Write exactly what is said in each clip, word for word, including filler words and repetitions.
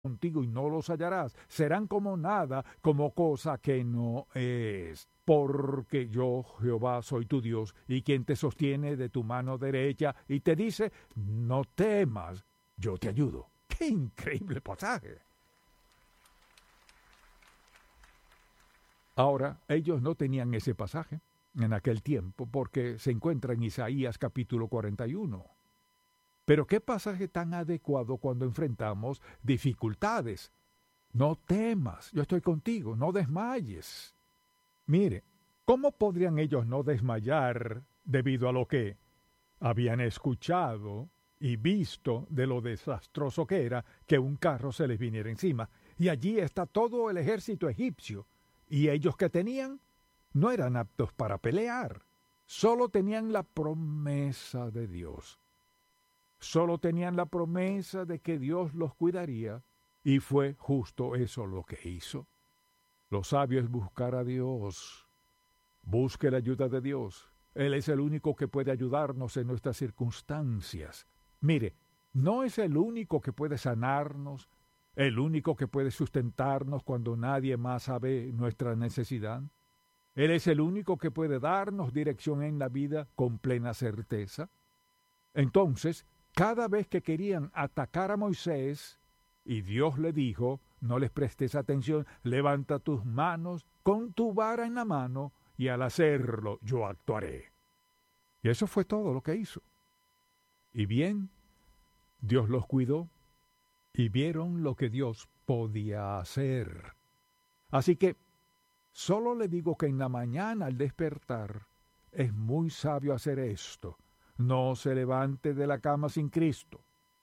contigo y no los hallarás. Serán como nada, como cosa que no es. Porque yo, Jehová, soy tu Dios, y quien te sostiene de tu mano derecha, y te dice, no temas, yo te ayudo. ¡Qué increíble pasaje! Ahora, ellos no tenían ese pasaje en aquel tiempo, porque se encuentra en Isaías capítulo cuarenta y uno. Pero qué pasaje tan adecuado cuando enfrentamos dificultades. No temas, yo estoy contigo, no desmayes. Mire, ¿cómo podrían ellos no desmayar debido a lo que habían escuchado y visto de lo desastroso que era que un carro se les viniera encima? Y allí está todo el ejército egipcio, y ellos que tenían no eran aptos para pelear, solo tenían la promesa de Dios. Solo tenían la promesa de que Dios los cuidaría, y fue justo eso lo que hizo. Lo sabio es buscar a Dios. Busque la ayuda de Dios. Él es el único que puede ayudarnos en nuestras circunstancias. Mire, no es el único que puede sanarnos, el único que puede sustentarnos cuando nadie más sabe nuestra necesidad. Él es el único que puede darnos dirección en la vida con plena certeza. Entonces, cada vez que querían atacar a Moisés, y Dios le dijo, no les prestes atención, levanta tus manos con tu vara en la mano, y al hacerlo yo actuaré. Y eso fue todo lo que hizo. Y bien, Dios los cuidó, y vieron lo que Dios podía hacer. Así que, solo le digo que en la mañana al despertar, es muy sabio hacer esto. No se levante de la cama sin Cristo.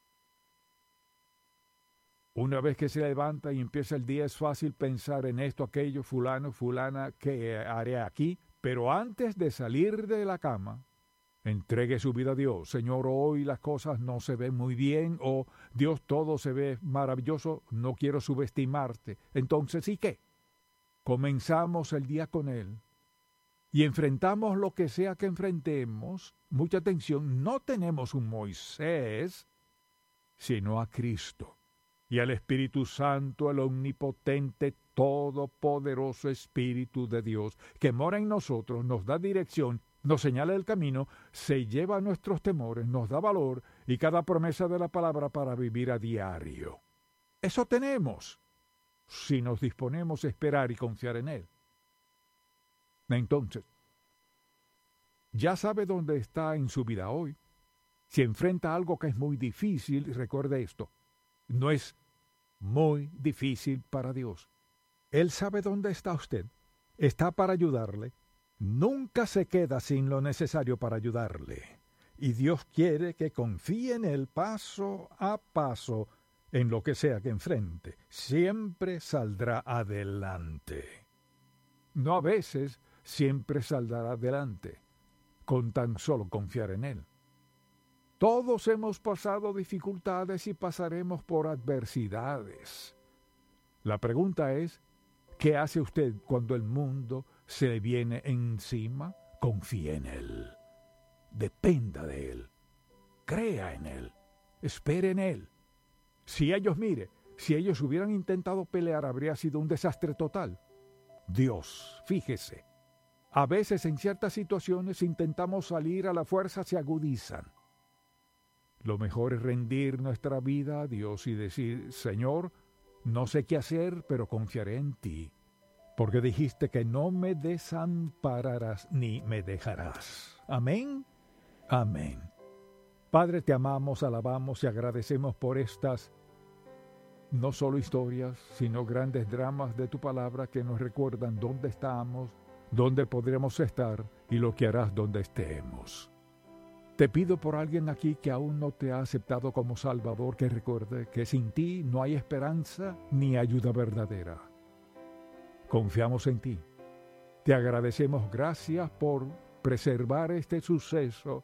Una vez que se levanta y empieza el día, es fácil pensar en esto, aquello, fulano, fulana, ¿qué haré aquí? Pero antes de salir de la cama, entregue su vida a Dios. Señor, hoy las cosas no se ven muy bien, o Dios, todo se ve maravilloso, no quiero subestimarte. Entonces, ¿y qué? Comenzamos el día con Él y enfrentamos lo que sea que enfrentemos. Mucha atención, no tenemos un Moisés, sino a Cristo y al Espíritu Santo, el omnipotente, todopoderoso Espíritu de Dios, que mora en nosotros, nos da dirección, nos señala el camino, se lleva nuestros temores, nos da valor y cada promesa de la palabra para vivir a diario. Eso tenemos, si nos disponemos a esperar y confiar en Él. Entonces, ya sabe dónde está en su vida hoy. Si enfrenta algo que es muy difícil, recuerde esto, no es muy difícil para Dios. Él sabe dónde está usted, está para ayudarle, nunca se queda sin lo necesario para ayudarle. Y Dios quiere que confíe en Él paso a paso en lo que sea que enfrente. Siempre saldrá adelante. No a veces, siempre saldrá adelante, con tan solo confiar en Él. Todos hemos pasado dificultades y pasaremos por adversidades. La pregunta es, ¿qué hace usted cuando el mundo se le viene encima? Confíe en Él. Dependa de Él. Crea en Él. Espere en Él. Si ellos, mire, si ellos hubieran intentado pelear, habría sido un desastre total. Dios, fíjese, a veces en ciertas situaciones intentamos salir a la fuerza, se agudizan. Lo mejor es rendir nuestra vida a Dios y decir, Señor, no sé qué hacer, pero confiaré en ti, porque dijiste que no me desampararás ni me dejarás. Amén. Amén. Padre, te amamos, alabamos y agradecemos por estas no solo historias, sino grandes dramas de tu palabra que nos recuerdan dónde estamos, dónde podremos estar y lo que harás donde estemos. Te pido por alguien aquí que aún no te ha aceptado como Salvador, que recuerde que sin ti no hay esperanza ni ayuda verdadera. Confiamos en ti. Te agradecemos, gracias por preservar este suceso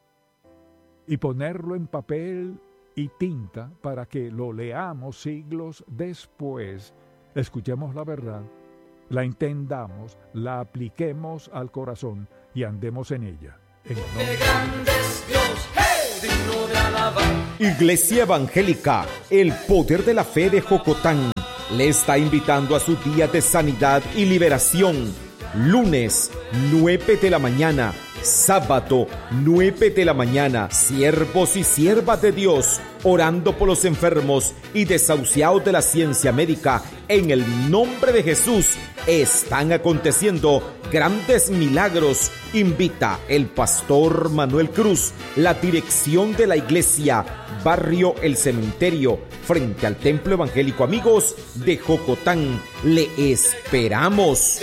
y ponerlo en papel y tinta para que lo leamos siglos después, escuchemos la verdad, la entendamos, la apliquemos al corazón y andemos en ella. En el nombre ¡Qué grande es Dios! ¡Hey! digno de alabar. Iglesia Evangélica El Poder de la Fe de Jocotán le está invitando a su día de sanidad y liberación. Lunes, nueve de la mañana. Sábado, nueve de la mañana. Siervos y siervas de Dios, orando por los enfermos y desahuciados de la ciencia médica. En el nombre de Jesús, están aconteciendo grandes milagros. Invita el pastor Manuel Cruz, la dirección de la iglesia, barrio El Cementerio, frente al Templo Evangélico Amigos de Jocotán. Le esperamos.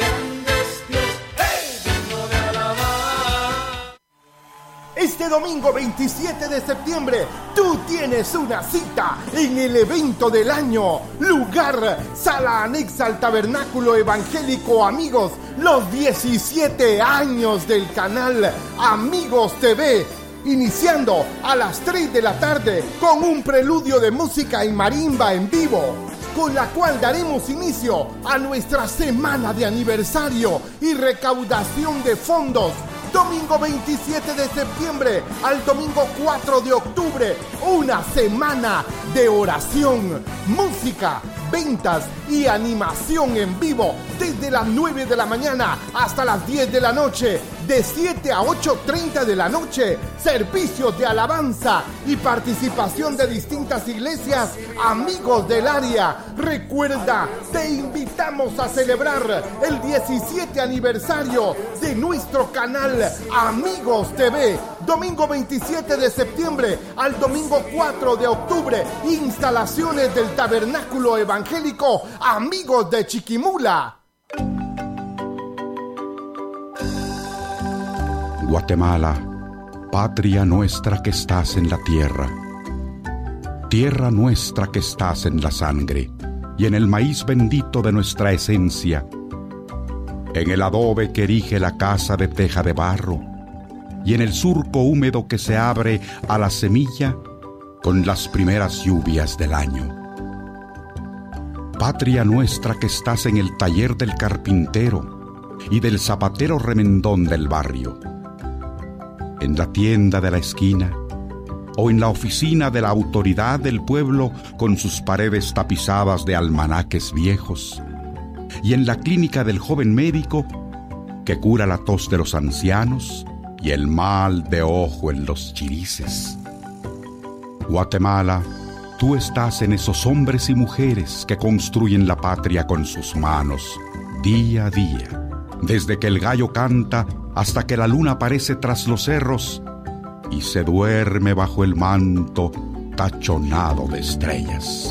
Este domingo veintisiete de septiembre, tú tienes una cita en el evento del año. Lugar, sala anexa al Tabernáculo Evangélico Amigos. Los diecisiete años del canal Amigos T V. Iniciando a las tres de la tarde con un preludio de música y marimba en vivo, con la cual daremos inicio a nuestra semana de aniversario y recaudación de fondos. Domingo veintisiete de septiembre al domingo cuatro de octubre, una semana de oración, música, ventas y animación en vivo desde las nueve de la mañana hasta las diez de la noche, de siete a ocho y media de la noche, servicios de alabanza y participación de distintas iglesias, amigos del área. Recuerda, te invitamos a celebrar el diecisiete aniversario de nuestro canal Amigos T V. Domingo veintisiete de septiembre al domingo cuatro de octubre, instalaciones del Tabernáculo Evangélico Amigos de Chiquimula. Guatemala, patria nuestra que estás en la tierra, tierra nuestra que estás en la sangre y en el maíz bendito de nuestra esencia, en el adobe que erige la casa de teja de barro y en el surco húmedo que se abre a la semilla con las primeras lluvias del año. Patria nuestra que estás en el taller del carpintero y del zapatero remendón del barrio, en la tienda de la esquina o en la oficina de la autoridad del pueblo con sus paredes tapizadas de almanaques viejos, y en la clínica del joven médico que cura la tos de los ancianos y el mal de ojo en los chirices. Guatemala, tú estás en esos hombres y mujeres que construyen la patria con sus manos, día a día, desde que el gallo canta hasta que la luna aparece tras los cerros y se duerme bajo el manto tachonado de estrellas.